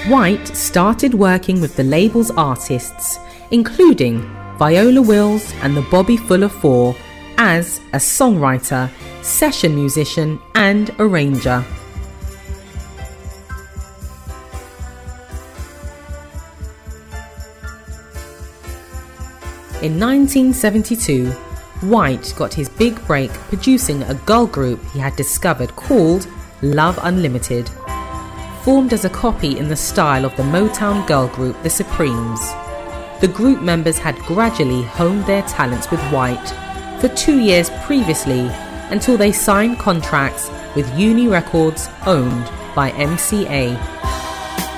White started working with the label's artists, including Viola Wills and the Bobby Fuller Four, as a songwriter, session musician and arranger. In 1972, White got his big break producing a girl group he had discovered called Love Unlimited. Formed as a copy in the style of the Motown girl group The Supremes, the group members had gradually honed their talents with White for 2 years previously until they signed contracts with Uni Records owned by MCA.